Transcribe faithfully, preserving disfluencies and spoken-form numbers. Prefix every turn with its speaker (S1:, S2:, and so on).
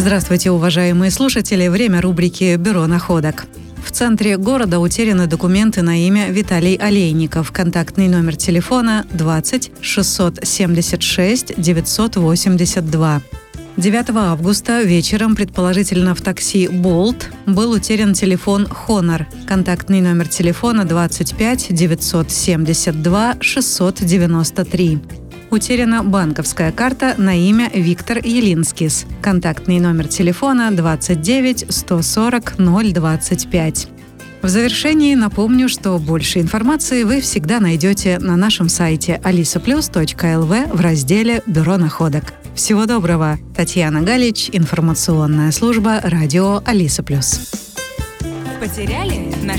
S1: Здравствуйте, уважаемые слушатели. Время рубрики «Бюро находок». В центре города утеряны документы на имя Виталий Олейников. Контактный номер телефона двадцать шестьсот семьдесят шесть девятьсот восемьдесят два. девятого августа вечером, предположительно в такси «Болт», был утерян телефон «Хонор». Контактный номер телефона двадцать пять девятьсот семьдесят два шестьсот девяносто три. Утеряна банковская карта на имя Виктор Елинскис. Контактный номер телефона двадцать девять сто сорок ноль двадцать пять. В завершении напомню, что больше информации вы всегда найдете на нашем сайте алиса плюс точка эл ви в разделе «Бюро находок». Всего доброго! Татьяна Галич, информационная служба радио Алиса Плюс.
S2: Потеряли?